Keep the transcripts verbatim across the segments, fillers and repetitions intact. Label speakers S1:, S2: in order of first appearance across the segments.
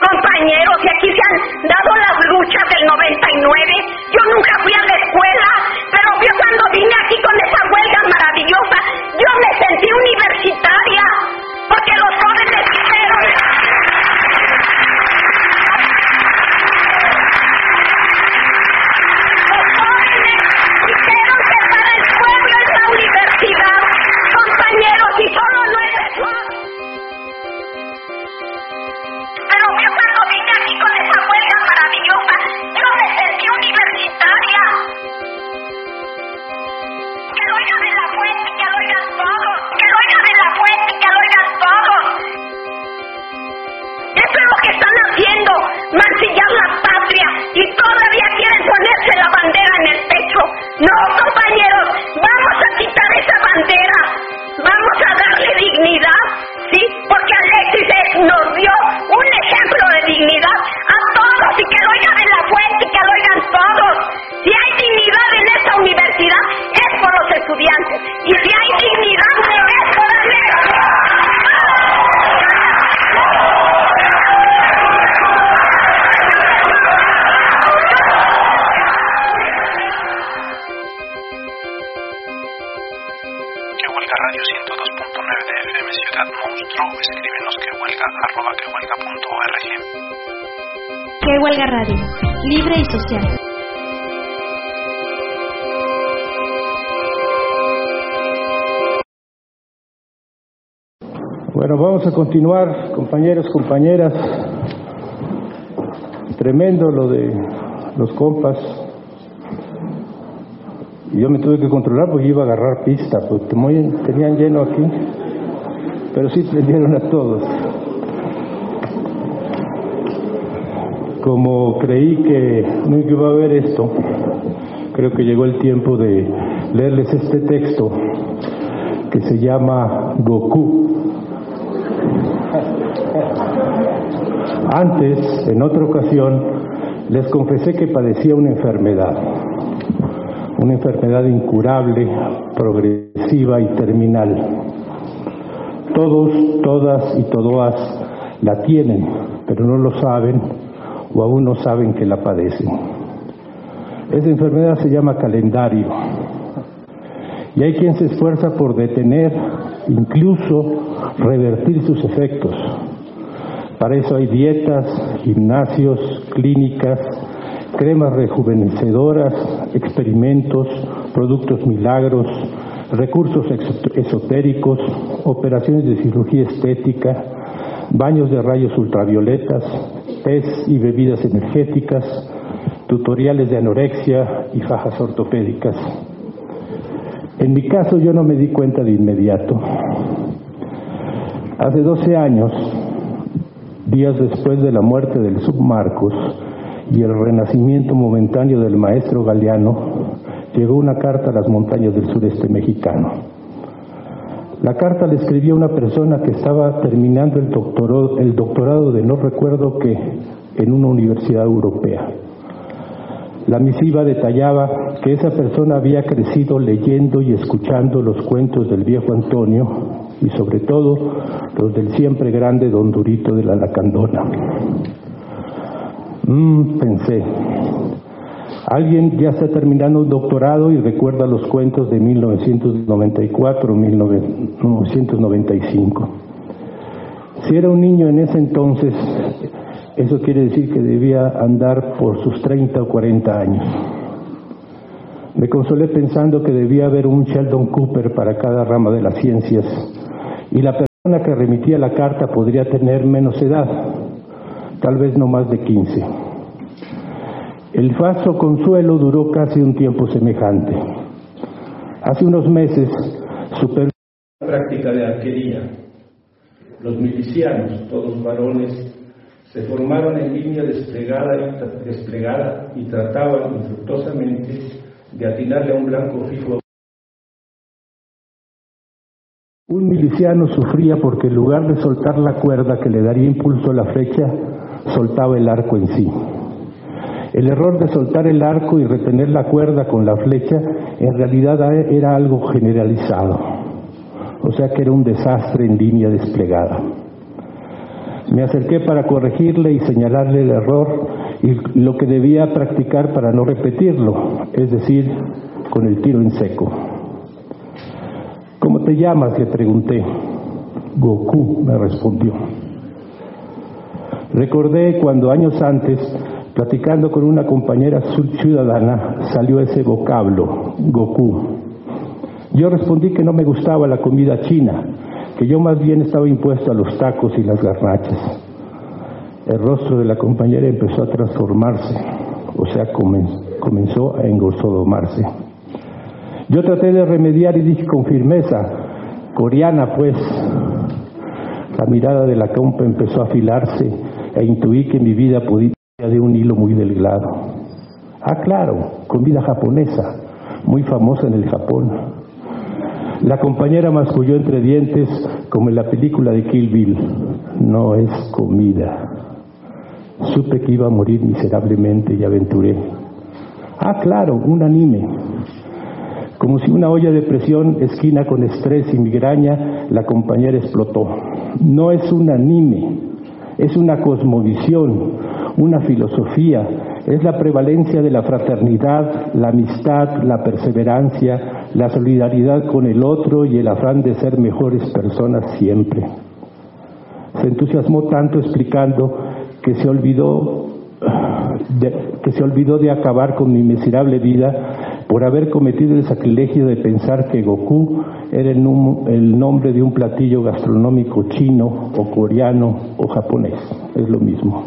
S1: compañeros, y aquí se han dado las luchas del noventa y nueve. Yo nunca fui a la escuela, pero yo cuando vine aquí con esa huelga maravillosa, yo me sentí universitaria, porque los jóvenes dijeron... Los jóvenes dijeron que para el pueblo es la universidad, compañeros, y solo no es eso. Pero yo cuando vine aquí con esa huelga maravillosa, yo me sentí universitaria. Que lo oigan de la fuente, que lo oigan todos, que lo oigan de la fuente, que lo oigan todos. Eso es lo que están haciendo, mancillar la patria, y todavía quieren ponerse la bandera en el pecho. No, compañeros, vamos a quitar esa bandera, vamos a darle dignidad, ¿sí? Porque Alexis nos dio un ejemplo de dignidad a todos, y que lo oigan en la fuente, y que lo oigan todos. Si hay dignidad en esta universidad, es por los estudiantes, y si hay dignidad, es por Alexis.
S2: Radio ciento dos punto nueve de F M Ciudad Monstruo. Escríbenos que huelga arroba que huelga punto org.
S3: Que huelga radio, libre y social.
S4: Bueno, vamos a continuar, compañeros, compañeras. Tremendo lo de los compas. Y yo me tuve que controlar porque iba a agarrar pista, porque tenían lleno aquí, pero sí prendieron a todos. Como creí que no iba a haber esto, creo que llegó el tiempo de leerles este texto que se llama Goku. Antes, en otra ocasión, les confesé que padecía una enfermedad. Una enfermedad incurable, progresiva y terminal. Todos, todas y todoas la tienen, pero no lo saben o aún no saben que la padecen. Esa enfermedad se llama calendario. Y hay quien se esfuerza por detener, incluso revertir sus efectos. Para eso hay dietas, gimnasios, clínicas, cremas rejuvenecedoras, experimentos, productos milagros, recursos esotéricos, operaciones de cirugía estética, baños de rayos ultravioletas, tés y bebidas energéticas, tutoriales de anorexia y fajas ortopédicas. En mi caso yo no me di cuenta de inmediato. Hace doce años, días después de la muerte del submarcos y el renacimiento momentáneo del maestro Galeano, llegó una carta a las montañas del sureste mexicano. La carta la escribía una persona que estaba terminando el doctorado, el doctorado de no recuerdo qué en una universidad europea. La misiva detallaba que esa persona había crecido leyendo y escuchando los cuentos del viejo Antonio y sobre todo los del siempre grande Don Durito de la Lacandona. Mmm, pensé, alguien ya está terminando un doctorado y recuerda los cuentos de mil novecientos noventa y cuatro, mil novecientos noventa y cinco. Si era un niño en ese entonces, eso quiere decir que debía andar por sus treinta o cuarenta años. Me consolé pensando que debía haber un Sheldon Cooper para cada rama de las ciencias y la persona que remitía la carta podría tener menos edad, tal vez no más de quince. El falso consuelo duró casi un tiempo semejante. Hace unos meses supervisé la práctica de arquería. Los milicianos, todos varones, se formaron en línea desplegada y, desplegada y trataban infructuosamente de atinarle a un blanco fijo. Un miliciano sufría porque en lugar de soltar la cuerda que le daría impulso a la flecha, soltaba el arco en sí. El error de soltar el arco y retener la cuerda con la flecha en realidad era algo generalizado, o sea que era un desastre en línea desplegada. Me acerqué para corregirle y señalarle el error y lo que debía practicar para no repetirlo, es decir, con el tiro en seco. ¿Cómo te llamas?, le pregunté. Goku, me respondió. Recordé cuando años antes, platicando con una compañera ciudadana, salió ese vocablo, Goku. Yo respondí que no me gustaba la comida china, que yo más bien estaba impuesto a los tacos y las garnachas. El rostro de la compañera empezó a transformarse, o sea, comenzó a engorsodomarse. Yo traté de remediar y dije con firmeza, coreana pues. La mirada de la compa empezó a afilarse e intuí que mi vida podía ser de un hilo muy delgado. Ah, claro, comida japonesa, muy famosa en el Japón. La compañera masculló entre dientes como en la película de Kill Bill. No es comida. Supe que iba a morir miserablemente y aventuré. Ah, claro, un anime. Como si una olla de presión, esquina con estrés y migraña, la compañera explotó. No es un anime, es una cosmovisión, una filosofía, es la prevalencia de la fraternidad, la amistad, la perseverancia, la solidaridad con el otro y el afán de ser mejores personas siempre. Se entusiasmó tanto explicando que se olvidó de, que se olvidó de acabar con mi miserable vida por haber cometido el sacrilegio de pensar que Goku era el, num- el nombre de un platillo gastronómico chino o coreano o japonés, es lo mismo.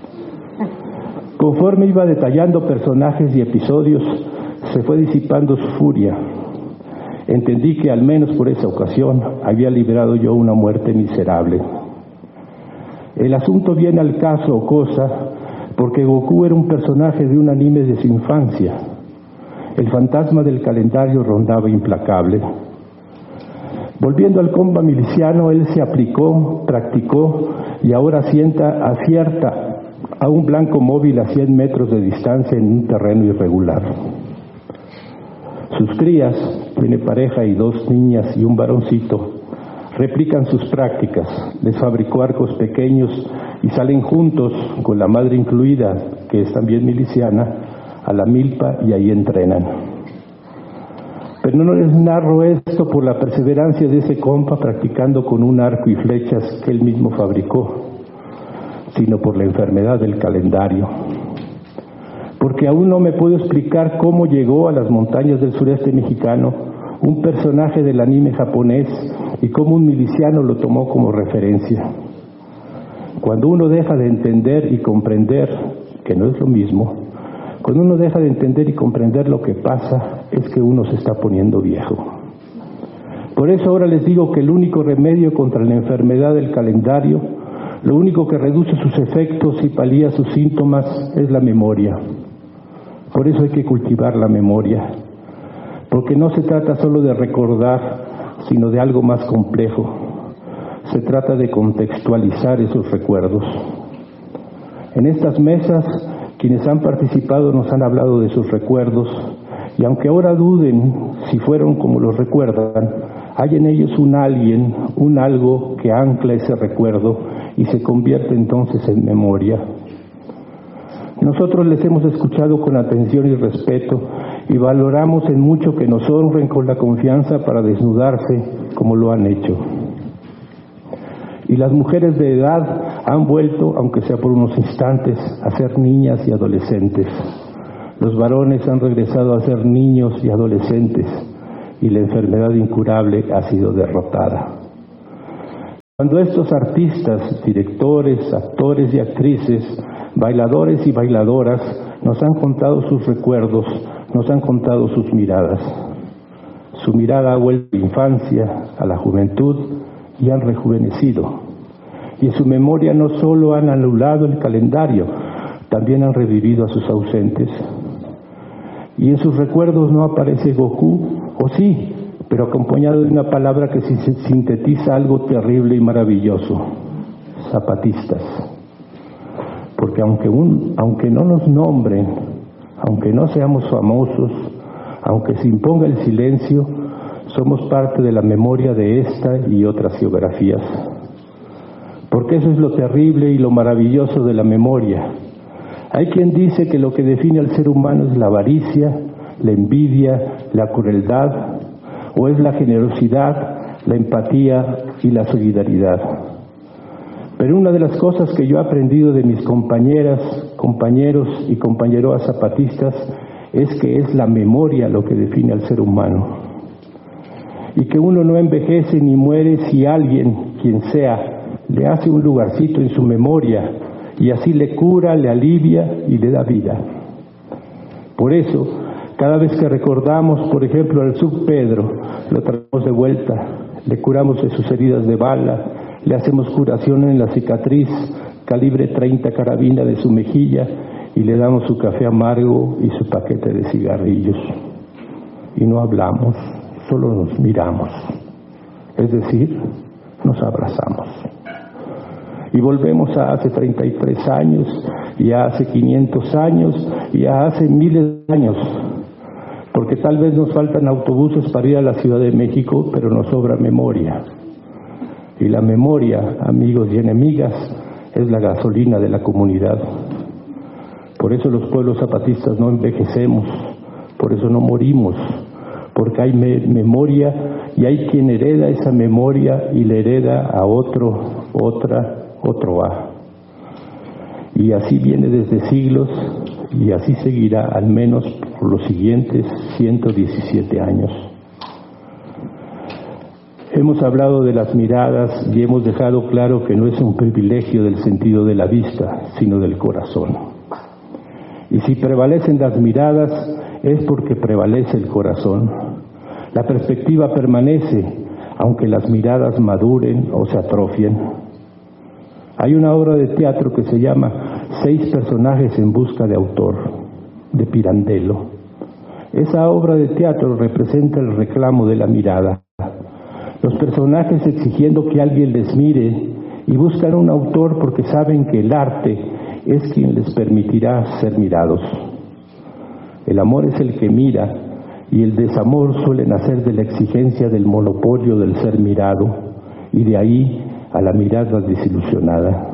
S4: Conforme iba detallando personajes y episodios, se fue disipando su furia. Entendí que al menos por esa ocasión había librado yo una muerte miserable. El asunto viene al caso o cosa porque Goku era un personaje de un anime de su infancia. El fantasma del calendario rondaba implacable. Volviendo al comba miliciano, él se aplicó, practicó y ahora sienta, acierta a un blanco móvil a cien metros de distancia en un terreno irregular. Sus crías, tiene pareja y dos niñas y un varoncito, replican sus prácticas, les fabricó arcos pequeños y salen juntos, con la madre incluida, que es también miliciana, a la milpa y ahí entrenan. Pero no les narro esto por la perseverancia de ese compa practicando con un arco y flechas que él mismo fabricó, sino por la enfermedad del calendario. Porque aún no me puedo explicar cómo llegó a las montañas del sureste mexicano un personaje del anime japonés y cómo un miliciano lo tomó como referencia. Cuando uno deja de entender y comprender, que no es lo mismo, cuando uno deja de entender y comprender lo que pasa, es que uno se está poniendo viejo. Por eso ahora les digo que el único remedio contra la enfermedad del calendario, lo único que reduce sus efectos y palía sus síntomas, es la memoria. Por eso hay que cultivar la memoria, porque no se trata solo de recordar, sino de algo más complejo. Se trata de contextualizar esos recuerdos. En estas mesas, quienes han participado nos han hablado de sus recuerdos, y aunque ahora duden si fueron como los recuerdan, hay en ellos un alguien, un algo que ancla ese recuerdo y se convierte entonces en memoria. Nosotros les hemos escuchado con atención y respeto y valoramos en mucho que nos honren con la confianza para desnudarse como lo han hecho. Y las mujeres de edad han vuelto, aunque sea por unos instantes, a ser niñas y adolescentes. Los varones han regresado a ser niños y adolescentes y la enfermedad incurable ha sido derrotada. Cuando estos artistas, directores, actores y actrices, bailadores y bailadoras nos han contado sus recuerdos, nos han contado sus miradas. Su mirada ha vuelto a la infancia, a la juventud y han rejuvenecido. Y en su memoria no solo han anulado el calendario, también han revivido a sus ausentes. Y en sus recuerdos no aparece Goku, o sí, pero acompañado de una palabra que sintetiza algo terrible y maravilloso: zapatistas. Porque aunque, un, aunque no nos nombren, aunque no seamos famosos, aunque se imponga el silencio, somos parte de la memoria de esta y otras geografías. porque eso es lo terrible y lo maravilloso de la memoria. Hay quien dice que lo que define al ser humano es la avaricia, la envidia, la crueldad, o es la generosidad, la empatía y la solidaridad. Pero una de las cosas que yo he aprendido de mis compañeras, compañeros y compañeroas zapatistas es que es la memoria lo que define al ser humano. Y que uno no envejece ni muere si alguien, quien sea, le hace un lugarcito en su memoria y así le cura, le alivia y le da vida. Por eso, cada vez que recordamos, por ejemplo, al sub Pedro, lo traemos de vuelta, le curamos de sus heridas de bala, le hacemos curación en la cicatriz, calibre treinta carabina de su mejilla y le damos su café amargo y su paquete de cigarrillos. Y no hablamos, solo nos miramos, es decir, nos abrazamos. Y volvemos a hace treinta y tres años, y a hace quinientos años, y a hace miles de años, porque tal vez nos faltan autobuses para ir a la Ciudad de México, pero nos sobra memoria. Y la memoria, amigos y enemigas, es la gasolina de la comunidad. Por eso los pueblos zapatistas no envejecemos, por eso no morimos, porque hay me memoria y hay quien hereda esa memoria y le hereda a otro, otra, otro A. Y así viene desde siglos y así seguirá al menos por los siguientes ciento diecisiete años. Hemos hablado de las miradas y hemos dejado claro que no es un privilegio del sentido de la vista, sino del corazón. Y si prevalecen las miradas es porque prevalece el corazón. La perspectiva permanece, aunque las miradas maduren o se atrofien. Hay una obra de teatro que se llama Seis personajes en busca de autor, de Pirandello. Esa obra de teatro representa el reclamo de la mirada. Los personajes exigiendo que alguien les mire y buscan un autor porque saben que el arte es quien les permitirá ser mirados. El amor es el que mira y el desamor suele nacer de la exigencia del monopolio del ser mirado y de ahí a la mirada desilusionada.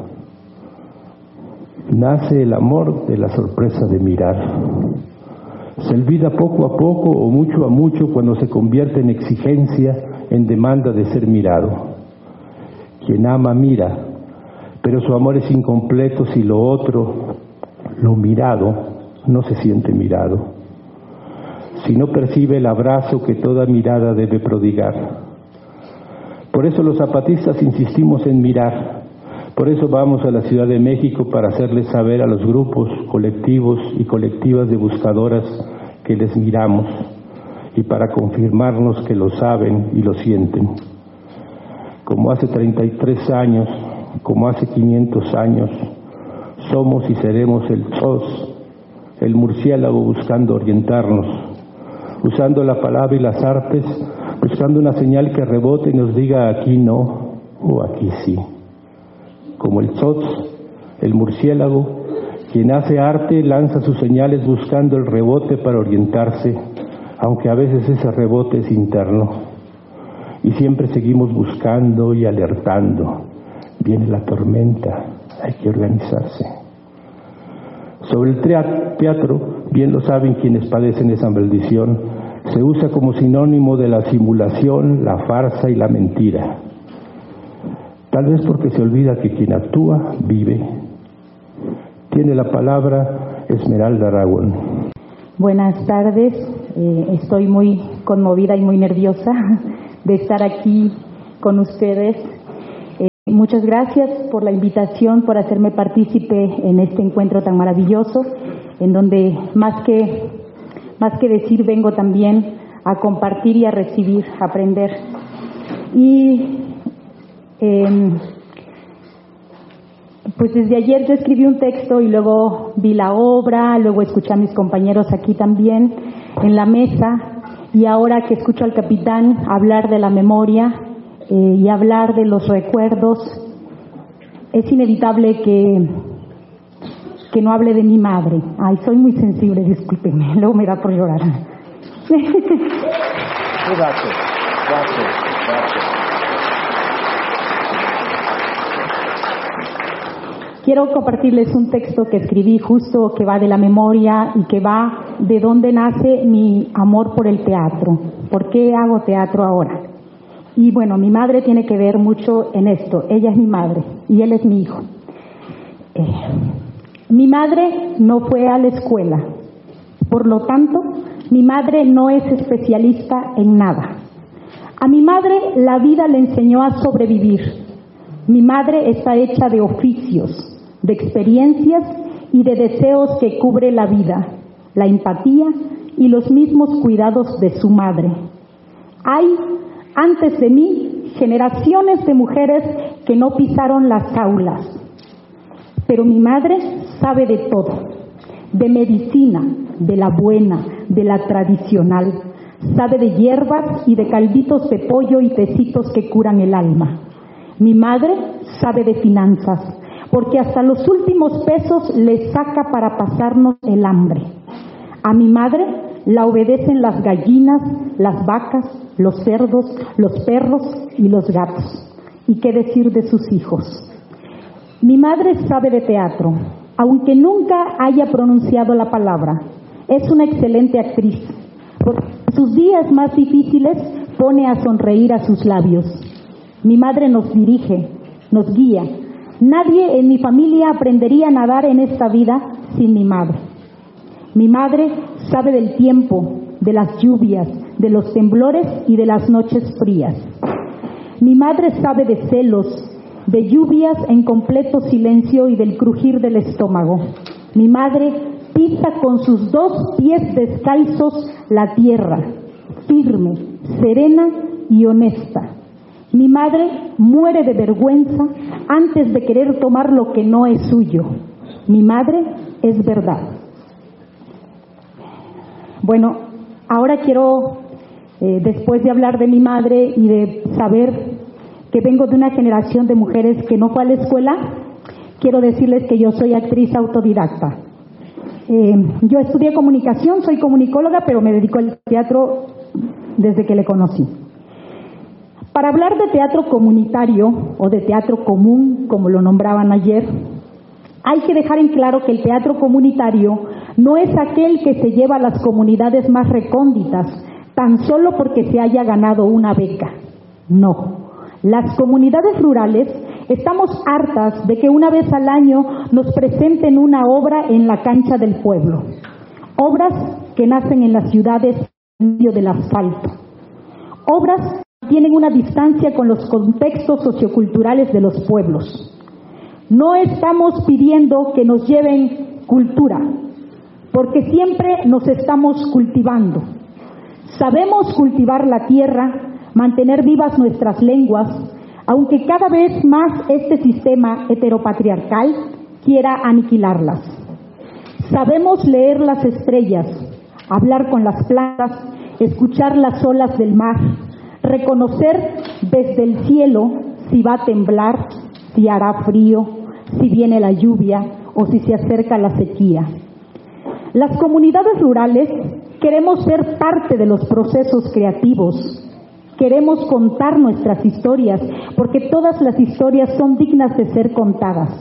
S4: Nace el amor de la sorpresa de mirar. Se olvida poco a poco o mucho a mucho cuando se convierte en exigencia, en demanda de ser mirado. Quien ama mira, pero su amor es incompleto si lo otro, lo mirado, no se siente mirado. Si no percibe el abrazo que toda mirada debe prodigar. Por eso los zapatistas insistimos en mirar. Por eso vamos a la Ciudad de México para hacerles saber a los grupos, colectivos y colectivas de buscadoras que les miramos y para confirmarnos que lo saben y lo sienten. Como hace treinta y tres años, como hace quinientos años, somos y seremos el tzos, el murciélago buscando orientarnos, usando la palabra y las artes, buscando una señal que rebote y nos diga aquí no o aquí sí. Como el tzotz, el murciélago, quien hace arte lanza sus señales buscando el rebote para orientarse, aunque a veces ese rebote es interno. Y siempre seguimos buscando y alertando. Viene la tormenta, hay que organizarse. Sobre el teatro, bien lo saben quienes padecen esa maldición, se usa como sinónimo de la simulación, la farsa y la mentira. Tal vez porque se olvida que quien actúa, vive. Tiene la palabra Esmeralda Aragón.
S5: Buenas tardes, eh, estoy muy conmovida y muy nerviosa de estar aquí con ustedes. Eh, muchas gracias por la invitación, por hacerme partícipe en este encuentro tan maravilloso, en donde más que, más que decir vengo también a compartir y a recibir, a aprender. Y Eh, pues desde ayer yo escribí un texto y luego vi la obra, luego escuché a mis compañeros aquí también en la mesa y ahora que escucho al capitán hablar de la memoria eh, y hablar de los recuerdos, es inevitable que, que no hable de mi madre. Ay, soy muy sensible, discúlpenme, luego me da por llorar.
S6: Gracias, gracias, gracias.
S5: quiero compartirles un texto que escribí justo que va de la memoria y que va de dónde nace mi amor por el teatro. ¿Por qué hago teatro ahora? Y bueno, mi madre tiene que ver mucho en esto. Ella es mi madre y él es mi hijo. Eh, mi madre no fue a la escuela. Por lo tanto, mi madre no es especialista en nada. A mi madre la vida le enseñó a sobrevivir. Mi madre está hecha de oficios, de experiencias y de deseos que cubre la vida, la empatía y los mismos cuidados de su madre. Hay, antes de mí, generaciones de mujeres que no pisaron las aulas, pero mi madre sabe de todo, de medicina, de la buena, de la tradicional, sabe de hierbas y de calditos de pollo y tecitos que curan el alma. Mi madre sabe de finanzas, porque hasta los últimos pesos le saca para pasarnos el hambre. A mi madre la obedecen las gallinas, las vacas, los cerdos, los perros y los gatos. ¿Y qué decir de sus hijos? Mi madre sabe de teatro, aunque nunca haya pronunciado la palabra. Es una excelente actriz, porque en sus días más difíciles pone a sonreír a sus labios. Mi madre nos dirige, nos guía. Nadie en mi familia aprendería a nadar en esta vida sin mi madre. Mi madre sabe del tiempo, de las lluvias, de los temblores y de las noches frías. Mi madre sabe de celos, de lluvias en completo silencio y del crujir del estómago. Mi madre pisa con sus dos pies descalzos la tierra, firme, serena y honesta. Mi madre muere de vergüenza antes de querer tomar lo que no es suyo. Mi madre es verdad. Bueno, ahora quiero, eh, después de hablar de mi madre y de saber que vengo de una generación de mujeres que no fue a la escuela, quiero decirles que yo soy actriz autodidacta. Eh, yo estudié comunicación, soy comunicóloga, pero me dedico al teatro desde que le conocí. Para hablar de teatro comunitario o de teatro común, como lo nombraban ayer, hay que dejar en claro que el teatro comunitario no es aquel que se lleva a las comunidades más recónditas, tan solo porque se haya ganado una beca. No. Las comunidades rurales estamos hartas de que una vez al año nos presenten una obra en la cancha del pueblo. Obras que nacen en las ciudades en medio del asfalto. Obras que tienen una distancia con los contextos socioculturales de los pueblos. No estamos pidiendo que nos lleven cultura, porque siempre nos estamos cultivando. Sabemos cultivar la tierra, mantener vivas nuestras lenguas, aunque cada vez más este sistema heteropatriarcal quiera aniquilarlas. Sabemos leer las estrellas, hablar con las plantas, escuchar las olas del mar, reconocer desde el cielo si va a temblar, si hará frío, si viene la lluvia o si se acerca la sequía. Las comunidades rurales queremos ser parte de los procesos creativos. Queremos contar nuestras historias, porque todas las historias son dignas de ser contadas.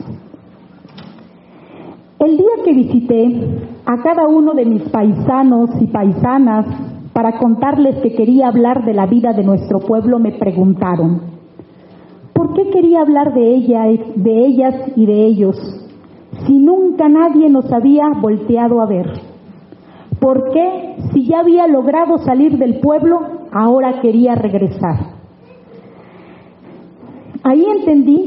S5: El día que visité a cada uno de mis paisanos y paisanas para contarles que quería hablar de la vida de nuestro pueblo, me preguntaron, ¿por qué quería hablar de ella, de ellas y de ellos, si nunca nadie nos había volteado a ver? ¿Por qué, si ya había logrado salir del pueblo, ahora quería regresar? Ahí entendí